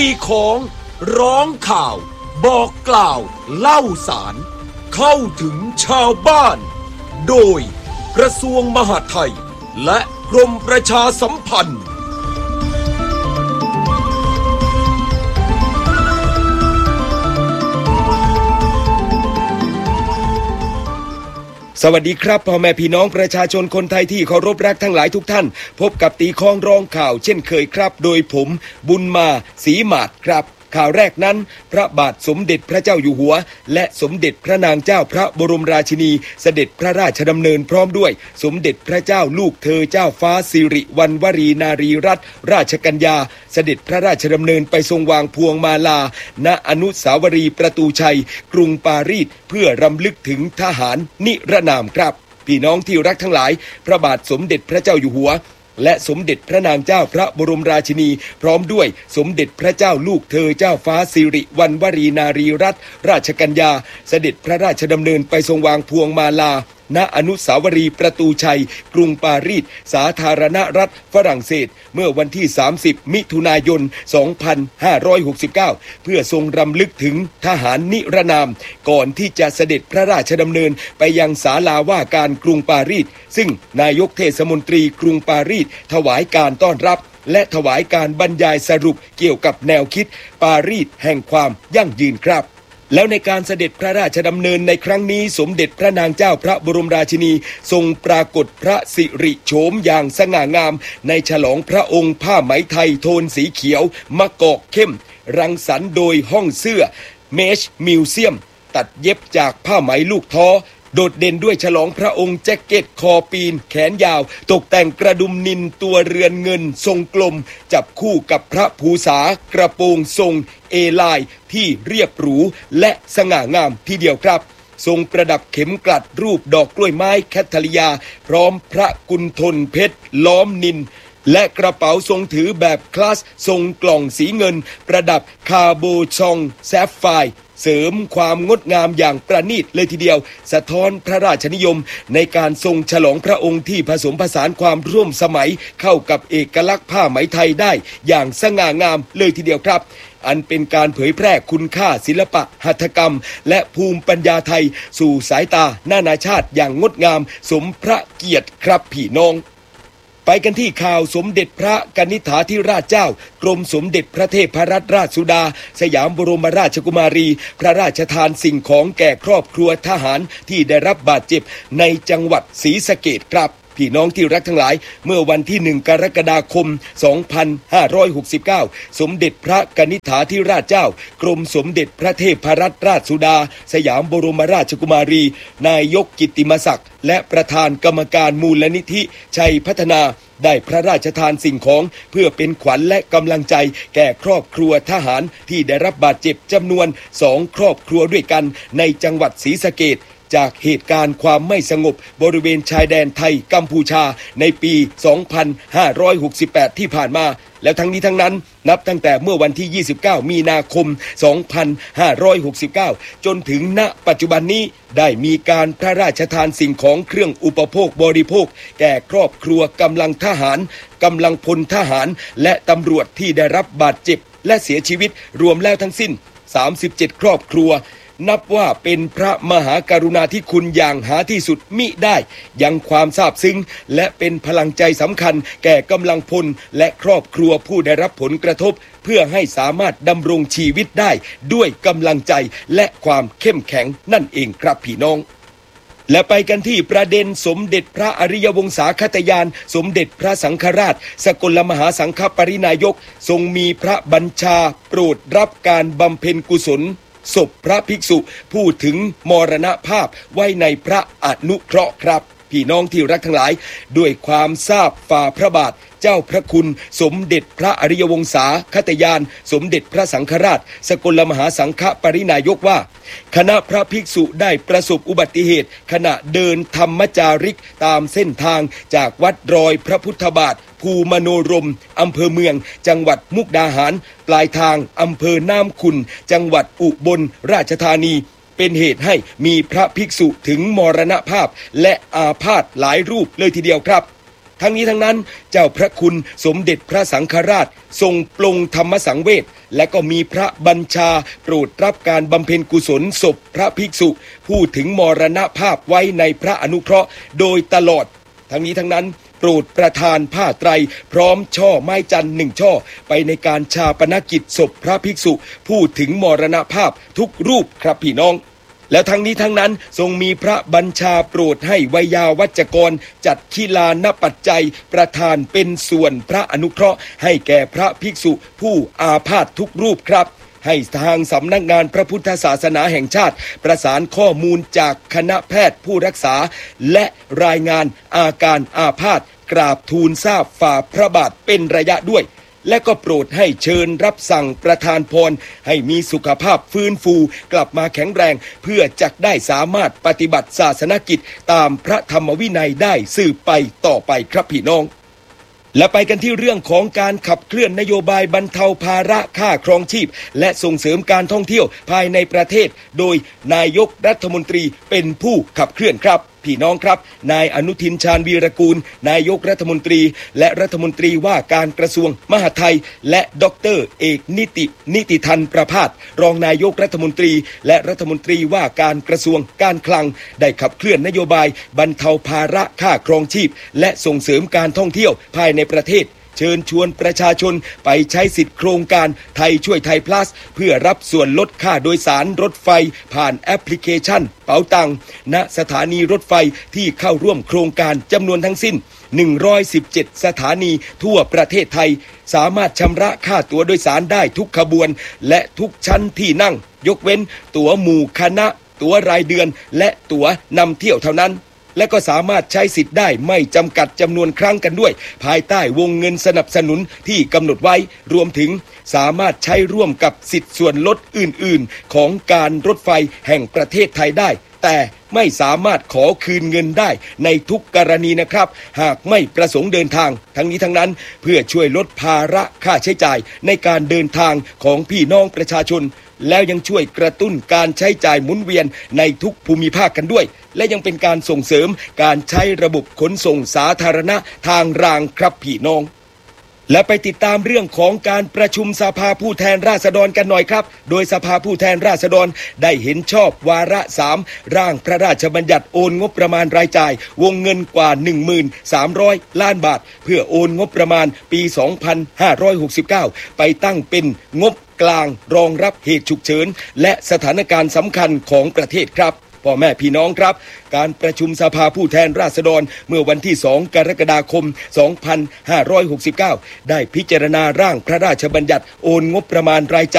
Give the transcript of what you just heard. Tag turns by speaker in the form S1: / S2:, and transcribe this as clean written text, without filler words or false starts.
S1: ของร้องข่าวบอกกล่าวเล่าสารเข้าถึงชาวบ้านโดยกระทรวงมหาดไทยและกรมประชาสัมพันธ์สวัสดีครับพ่อแม่พี่น้องประชาชนคนไทยที่เคารพรักทั้งหลายทุกท่านพบกับตีคองร้องข่าวเช่นเคยครับโดยผมบุญมาศรีหมาดครับข่าวแรกนั้นพระบาทสมเด็จพระเจ้าอยู่หัวและสมเด็จพระนางเจ้าพระบรมราชินีเสด็จพระราชดำเนินพร้อมด้วยสมเด็จพระเจ้าลูกเธอเจ้าฟ้าสิริวัณวรีนารีรัตนราชกัญญาเสด็จพระราชดำเนินไปทรงวางพวงมาลาณอนุสาวรีย์ประตูชัยกรุงปารีสเพื่อรำลึกถึงทหารนิรนามครับพี่น้องที่รักทั้งหลายพระบาทสมเด็จพระเจ้าอยู่หัวและสมเด็จพระนางเจ้าพระบรมราชินีพร้อมด้วยสมเด็จพระเจ้าลูกเธอเจ้าฟ้าสิริวัณวรีนารีรัตนราชกัญญาเสด็จพระราชดำเนินไปทรงวางพวงมาลาณอนุสาวรีย์ประตูชัยกรุงปารีสสาธารณรัฐฝรั่งเศสเมื่อวันที่30มิถุนายน2569เพื่อทรงรำลึกถึงทหารนิรนามก่อนที่จะเสด็จพระราชดำเนินไปยังศาลาว่าการกรุงปารีสซึ่งนายกเทศมนตรีกรุงปารีสถวายการต้อนรับและถวายการบรรยายสรุปเกี่ยวกับแนวคิดปารีสแห่งความยั่งยืนครับแล้วในการเสด็จพระราชดำเนินในครั้งนี้สมเด็จพระนางเจ้าพระบรมราชินีทรงปรากฏพระสิริโฉมอย่างสง่างามในฉลองพระองค์ผ้าไหมไทยโทนสีเขียวมะกอกเข้มรังสรรค์โดยห้องเสื้อเมชมิวเซียมตัดเย็บจากผ้าไหมลูกท้อโดดเด่นด้วยฉลองพระองค์แจ็คเก็ตคอปีนแขนยาวตกแต่งกระดุมนิลตัวเรือนเงินทรงกลมจับคู่กับพระภูษากระโปรงทรงเอลายที่เรียบหรูและสง่างามทีเดียวครับทรงประดับเข็มกลัดรูปดอกกล้วยไม้แคทเลียพร้อมพระกุณฑลเพชรล้อมนิลและกระเป๋าทรงถือแบบคลาสทรงกล่องสีเงินประดับคาโบชองแซฟไฟร์เสริมความงดงามอย่างประณีตเลยทีเดียวสะท้อนพระราชนิยมในการทรงฉลองพระองค์ที่ผสมผสานความร่วมสมัยเข้ากับเอกลักษณ์ผ้าไหมไทยได้อย่างสง่างามเลยทีเดียวครับอันเป็นการเผยแพร่คุณค่าศิลปะหัตถกรรมและภูมิปัญญาไทยสู่สายตานานาชาติอย่างงดงามสมพระเกียรติครับพี่น้องไปกันที่ข่าวสมเด็จพระกนิษฐาธิราชเจ้ากรมสมเด็จพระเทพรัตนราชสุดาสยามบรมราชกุมารีพระราชทานสิ่งของแก่ครอบครัวทหารที่ได้รับบาดเจ็บในจังหวัดศรีสะเกษครับพี่น้องที่รักทั้งหลายเมื่อวันที่1กรกฎาคม2569สมเด็จพระกนิษฐาธิราชเจ้ากรมสมเด็จพระเทพรัตนราชสุดาสยามบรมราชกุมารีนายกกิตติมศักดิ์และประธานกรรมการมูลนิธิชัยพัฒนาได้พระราชทานสิ่งของเพื่อเป็นขวัญและกำลังใจแก่ครอบครัวทหารที่ได้รับบาดเจ็บจำนวน2ครอบครัวด้วยกันในจังหวัดศรีสะเกษจากเหตุการณ์ความไม่สงบบริเวณชายแดนไทยกัมพูชาในปี 2568 ที่ผ่านมาแล้วทั้งนี้ทั้งนั้นนับตั้งแต่เมื่อวันที่29มีนาคม2569จนถึงณปัจจุบันนี้ได้มีการพระราชทานสิ่งของเครื่องอุปโภคบริโภคแก่ครอบครัวกำลังทหารกำลังพลทหารและตำรวจที่ได้รับบาดเจ็บและเสียชีวิตรวมแล้วทั้งสิ้น37ครอบครัวนับว่าเป็นพระมหากรุณาธิคุณอย่างหาที่สุดมิได้ยังความซาบซึ้งและเป็นพลังใจสำคัญแก่กำลังพลและครอบครัวผู้ได้รับผลกระทบเพื่อให้สามารถดำรงชีวิตได้ด้วยกำลังใจและความเข้มแข็งนั่นเองครับพี่น้องและไปกันที่ประเด็นสมเด็จพระอริยวงศาคตญาณสมเด็จพระสังฆราชสกลมหาสังฆปรินายกทรงมีพระบัญชาโปรดรับการบำเพ็ญกุศลศพพระภิกษุผู้ถึงมรณภาพไว้ในพระอนุเคราะห์ครับพี่น้องที่รักทั้งหลายด้วยความทราบฝ่าพระบาทเจ้าพระคุณสมเด็จพระอริยวงศาคตญาณสมเด็จพระสังฆราชสกลมหาสังฆปรินายกว่าคณะพระภิกษุได้ประสบอุบัติเหตุขณะเดินธรรมจาริกตามเส้นทางจากวัดรอยพระพุทธบาทภูมโนรมอำเภอเมืองจังหวัดมุกดาหารปลายทางอำเภอน้ำขุ่นจังหวัดอุบลราชธานีเป็นเหตุให้มีพระภิกษุถึงมรณภาพและอาพาธหลายรูปเลยทีเดียวครับทั้งนี้ทั้งนั้นเจ้าพระคุณสมเด็จพระสังฆราชทรงปลงธรรมสังเวชและก็มีพระบัญชาโปรดรับการบำเพ็ญกุศลศพพระภิกษุผู้ถึงมรณภาพไว้ในพระอนุเคราะห์โดยตลอดทั้งนี้ทั้งนั้นโปรดประทานผ้าไตรพร้อมช่อไม้จันทร์1 ช่อไปในการฌาปนกิจศพพระภิกษุผู้ถึงมรณภาพทุกรูปครับพี่น้องแล้วทั้งนี้ทั้งนั้นทรงมีพระบัญชาโปรดให้ไวยาวัจกรจัดขีลานปัจจัยประทานเป็นส่วนพระอนุเคราะห์ให้แก่พระภิกษุผู้อาพาธทุกรูปครับให้ทางสำนักงานพระพุทธศาสนาแห่งชาติประสานข้อมูลจากคณะแพทย์ผู้รักษาและรายงานอาการอาพาธกราบทูลทราบฝ่าพระบาทเป็นระยะด้วยและก็โปรดให้เชิญรับสั่งประทานพรให้มีสุขภาพฟื้นฟูกลับมาแข็งแรงเพื่อจักได้สามารถปฏิบัติศาสนกิจตามพระธรรมวินัยได้สืบไปต่อไปครับพี่น้องและไปกันที่เรื่องของการขับเคลื่อนนโยบายบรรเทาภาระค่าครองชีพและส่งเสริมการท่องเที่ยวภายในประเทศโดยนายกรัฐมนตรีเป็นผู้ขับเคลื่อนครับพี่น้องครับนายอนุทินชาญวีรกูลนายกรัฐมนตรีและรัฐมนตรีว่าการกระทรวงมหาดไทยและดร.เอกนิติธันประภาสรองนายกรัฐมนตรีและรัฐมนตรีว่าการกระทรวงการคลังได้ขับเคลื่อนนโยบายบรรเทาภาระค่าครองชีพและส่งเสริมการท่องเที่ยวภายในประเทศเชิญชวนประชาชนไปใช้สิทธิโครงการไทยช่วยไทยพลัสเพื่อรับส่วนลดค่าโดยสารรถไฟผ่านแอปพลิเคชันเป๋าตังณสถานีรถไฟที่เข้าร่วมโครงการจำนวนทั้งสิ้น117สถานีทั่วประเทศไทยสามารถชำระค่าตั๋วโดยสารได้ทุกขบวนและทุกชั้นที่นั่งยกเว้นตั๋วหมู่คณะตั๋วรายเดือนและตั๋วนำเที่ยวเท่านั้นและก็สามารถใช้สิทธิ์ได้ไม่จำกัดจำนวนครั้งกันด้วยภายใต้วงเงินสนับสนุนที่กำหนดไว้รวมถึงสามารถใช้ร่วมกับสิทธิส่วนลดอื่นๆของการรถไฟแห่งประเทศไทยได้แต่ไม่สามารถขอคืนเงินได้ในทุกกรณีนะครับหากไม่ประสงค์เดินทางทั้งนี้ทั้งนั้นเพื่อช่วยลดภาระค่าใช้จ่ายในการเดินทางของพี่น้องประชาชนแล้วยังช่วยกระตุ้นการใช้จ่ายหมุนเวียนในทุกภูมิภาคกันด้วยและยังเป็นการส่งเสริมการใช้ระบบขนส่งสาธารณะทางรางครับพี่น้องและไปติดตามเรื่องของการประชุมสภาผู้แทนราษฎรกันหน่อยครับโดยสภาผู้แทนราษฎรได้เห็นชอบวาระ3ร่างพระราชบัญญัติโอนงบประมาณรายจ่ายวงเงินกว่า 13,000 ล้านบาทเพื่อโอนงบประมาณปี 2569 ไปตั้งเป็นงบกลางรองรับเหตุฉุกเฉินและสถานการณ์สำคัญของประเทศครับพ่อแม่พี่น้องครับการประชุมสภาผู้แทนราษฎรเมื่อวันที่2 กรกฎาคม 2569 ได้พิจารณาร่างพระราชบัญญัติโอนงบประมาณรายจ่าย